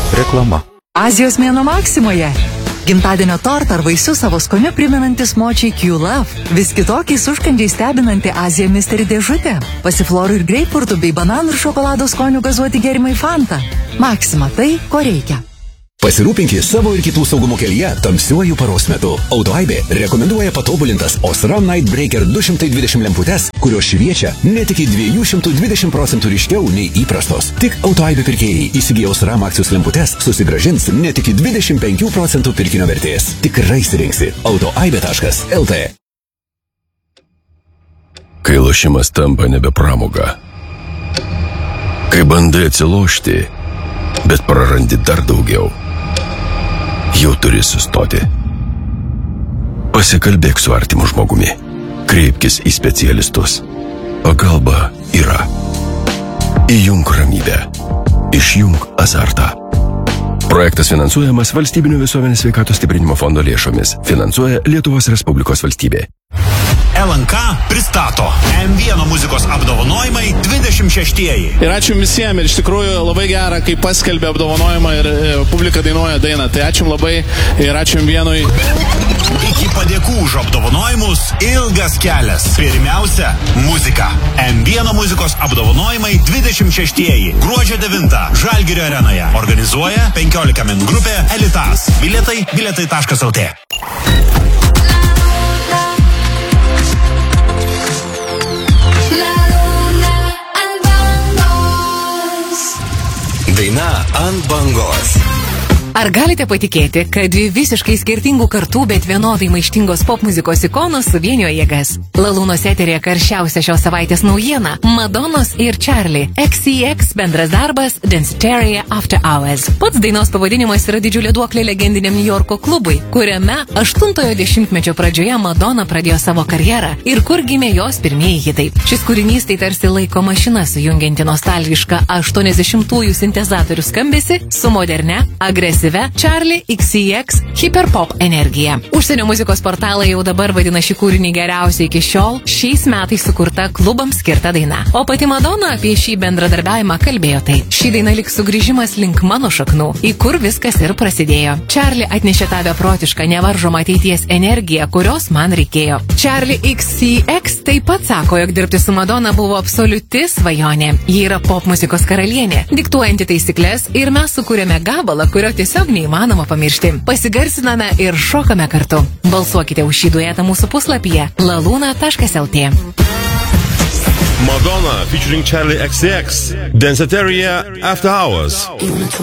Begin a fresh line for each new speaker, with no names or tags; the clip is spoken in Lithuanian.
Reklama.
Azijos mėnuo Maksimoje. Gimtadienio tortą ar vaisius savo skoniu primenantis močiai Q-Love. Vis kitokiais užkandžiais stebinanti Azija Mystery dėžutė. Pasiflorų ir greipfrutų bei bananų ir šokolado skonių gazuoti gėrimai Fanta. Maxima tai, ko reikia.
Pasirūpinkite savo ir kitų saugumo kelyje tamsiuoju paros metu. Autoaibė rekomenduoja patobulintas Osram Night Breaker 220 lemputes, kurios šviečia net iki 220% ryškiau nei įprastos. Tik Autoaibė pirkėjai įsigiję Osram akcijos lemputes susigrąžins net iki 25% pirkinio vertės. Tikrai surinksi autoaibė.lt.
Kai lošimas tampa nebe pramoga. Kai bandai atsilošti, bet prarandi dar daugiau. Jau turi sustoti. Pasikalbėk su artimu žmogumi. Kreipkis į specialistus. Pagalba yra. Įjunk ramybę. Išjunk azartą. Projektas finansuojamas Valstybinio visuomenės sveikatos stiprinimo fondo lėšomis. Finansuoja Lietuvos Respublikos valstybė.
LNK pristato M1 muzikos apdovanojimai 26-ieji.
Ir ačiū visiems, ir iš tikrųjų labai gera, kai paskelbė apdovanojimą ir publika dainuoja dainą. Tai ačiū labai ir ačiū M1-ui.
Iki padėkų už apdovanojimus ilgas kelias. Pirmiausia, muzika. M1 muzikos apdovanojimai 26-ieji. Gruodžio 9 Žalgirio arenoje. Organizuoja 15 min grupė Elitas. Bilietai bilietai.lt.
Daina ant bangos.
Ar galite patikėti, kad dvi visiškai skirtingų kartų, bet vienodai maištingos popmuzikos ikonos suvienijo jėgas? Lalūnos eterėje karščiausia šios savaitės naujiena – Madonos ir Charlie XCX bendras darbas Danceteria After Hours. Pats dainos pavadinimas yra didžiulė duoklė legendiniam New Yorko klubui, kuriame 80-ojo dešimtmečio pradžioje Madonna pradėjo savo karjerą ir kur gimė jos pirmieji hitai. Šis kūrinys tai tarsi laiko mašina sujungianti nostalgišką 80-ųjų sintezatorių skambesį su moderne, agresyvia Charlie XCX hiperpop energija. Užsienio muzikos portalai jau dabar vadina šį kūrinį geriausiai iki šiol šiais metais sukurta klubams skirta daina. O pati Madonna apie šį bendradarbiavimą kalbėjo tai. Ši daina lyg sugrįžimas link mano šaknų, į kur viskas ir prasidėjo. Charlie atnešė tą beprotišką nevaržomą ateities energiją, kurios man reikėjo. Charlie XCX taip pat sako, jog dirbti su Madonna buvo absoliuti svajonė. Ji yra pop muzikos karalienė, diktuojanti taisyklės ir mes sukūrėme gabalą, kurio tiesiog neįmanoma pamiršti. Pasigarsiname ir šokame kartu. Balsuokite už šį duetą mūsų puslapyje laluna.lt.
Madonna featuring Charlie XCX, Danceteria After Hours.